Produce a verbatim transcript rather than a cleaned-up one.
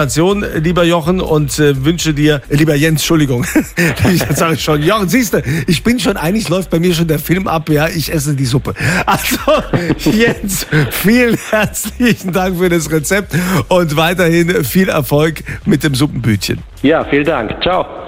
lieber Jochen, und äh, wünsche dir, äh, lieber Jens, Entschuldigung, jetzt sage ich schon, Jochen, siehst du, ich bin schon, eigentlich läuft bei mir schon der Film ab, ja, ich esse die Suppe. Also, Jens, vielen herzlichen Dank für das Rezept und weiterhin viel Erfolg mit dem Suppenbütchen. Ja, vielen Dank. Ciao.